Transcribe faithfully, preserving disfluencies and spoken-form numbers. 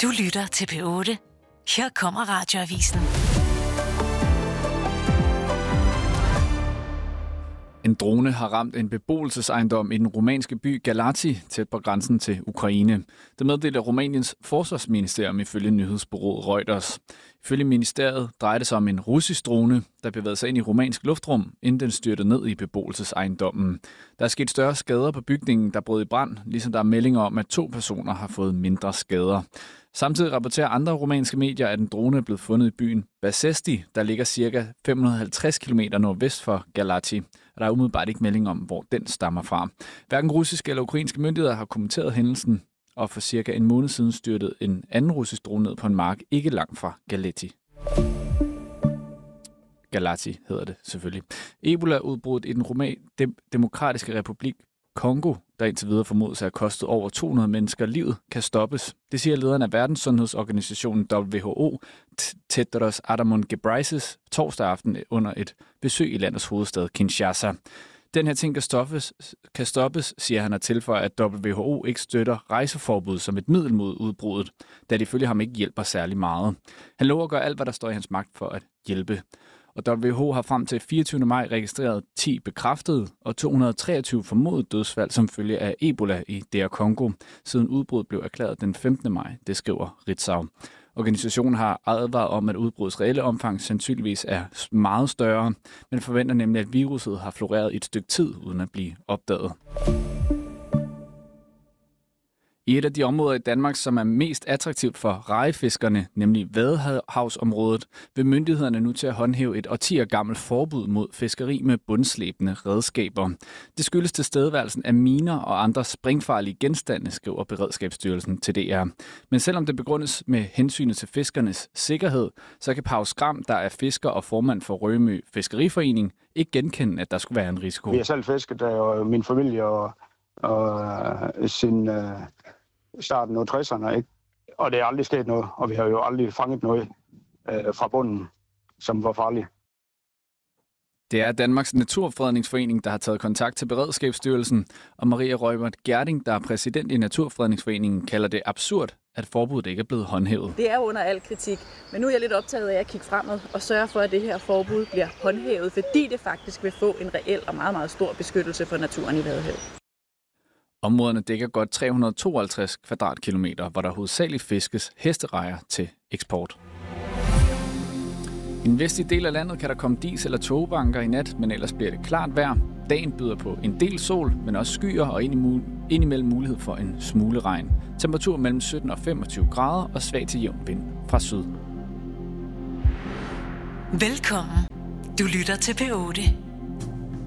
Du lytter til P otte. Her kommer Radioavisen. En drone har ramt en beboelsesejendom i den rumænske by Galați, tæt på grænsen til Ukraine. Det meddeler Rumæniens forsvarsministerium ifølge nyhedsbureauet Reuters. Ifølge ministeriet drejer det sig om en russisk drone, der bevægede sig ind i rumænsk luftrum, inden den styrtede ned i beboelsesejendommen. Der er sket større skader på bygningen, der brød i brand, ligesom der er meldinger om, at to personer har fået mindre skader. Samtidig rapporterer andre rumænske medier, at en drone er blevet fundet i byen Basesti, der ligger ca. fem hundrede og halvtreds kilometer nordvest for Galați. Og der er umiddelbart ikke melding om, hvor den stammer fra. Hverken russiske eller ukrainske myndigheder har kommenteret hændelsen, og for cirka en måned siden styrtede en anden russisk drone ned på en mark ikke langt fra Galați. Galați hedder det selvfølgelig. Ebola-udbruddet i den rumæ- dem- demokratiske republik Kongo, der indtil videre formodes at have kostet over to hundrede mennesker livet, kan stoppes. Det siger lederen af Verdenssundhedsorganisationen W H O, Tedros Adhanom Ghebreyesus, torsdag aften under et besøg i landets hovedstad Kinshasa. Den her ting kan stoppes, kan stoppes, siger han, og tilføjer, at W H O ikke støtter rejseforbud som et middel mod udbruddet, da det ifølge ham ikke hjælper særlig meget. Han lover at gøre alt, hvad der står i hans magt for at hjælpe. Og W H O har frem til fireogtyvende maj registreret ti bekræftede og to hundrede og treogtyve formodede dødsfald som følge af Ebola i D R Congo, siden udbruddet blev erklæret den femtende maj, det skriver Ritzau. Organisationen har advaret om, at udbruddets reelle omfang sandsynligvis er meget større, men forventer nemlig, at viruset har floreret i et stykke tid uden at blive opdaget. I et af de områder i Danmark, som er mest attraktivt for rejefiskerne, nemlig Vadehavsområdet, vil myndighederne nu til at håndhæve et årtier gammelt forbud mod fiskeri med bundslæbende redskaber. Det skyldes tilstedeværelsen af miner og andre springfarlige genstande, skriver Beredskabsstyrelsen til D R. Men selvom det begrundes med hensynet til fiskernes sikkerhed, så kan Pau Skram, der er fisker og formand for Rømø Fiskeriforening, ikke genkende, at der skulle være en risiko. Vi har selv fisket, og min familie og, og sin... Uh... starten af tresserne, ikke? Og det er aldrig sket noget, og vi har jo aldrig fanget noget øh, fra bunden, som var farligt. Det er Danmarks Naturfredningsforening, der har taget kontakt til Beredskabsstyrelsen, og Maria Reumert Gjerding, der er præsident i Naturfredningsforeningen, kalder det absurd, at forbuddet ikke er blevet håndhævet. Det er under al kritik, men nu er jeg lidt optaget af at kigge fremad og sørge for, at det her forbud bliver håndhævet, fordi det faktisk vil få en reel og meget, meget stor beskyttelse for naturen i Vadehavet. Områderne dækker godt tre hundrede og tooghalvtreds kvadratkilometer, hvor der hovedsageligt fiskes hesterejer til eksport. I den vestlige del af landet kan der komme dis- eller togbanker i nat, men ellers bliver det klart vejr. Dagen byder på en del sol, men også skyer og indimellem mulighed for en smule regn. Temperatur mellem sytten og femogtyve grader og svag til jævn vind fra syd. Velkommen. Du lytter til P otte.